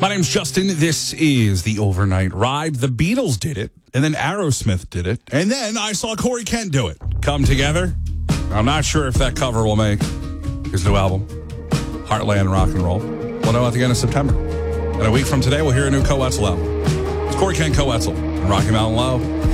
My name's Justin. This is the Overnight Ride. The Beatles did it, and then Aerosmith did it, and then I saw Corey Kent do it. Come together. I'm not sure if that cover will make his new album, Heartland Rock and Roll. We'll know at the end of September. And a week from today, we'll hear a new Coetzel album. It's Corey Kent Coetzel and Rocky Mountain Low.